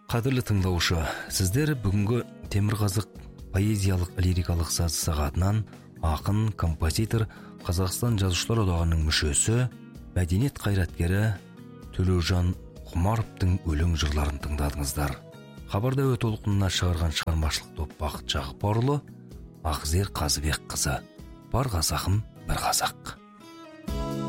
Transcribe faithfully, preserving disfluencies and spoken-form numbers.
Қадірлі тыңдаушы, сіздер бүгінгі Темірқазық поэзиялық лирикалық саз сағатынан ақын, композитор, Қазақстан Жазушылар одағының мүшесі, мәдениет қайраткері Төлеужан Құмаровтың өлең жырларын тыңдадыңыздар. Хабарда өт толқынына шығарған шығармашылық топ Бақыт Жағыпарұлы, Ақзер Қазыбек қызы. Бар қазағым, бір қазақ.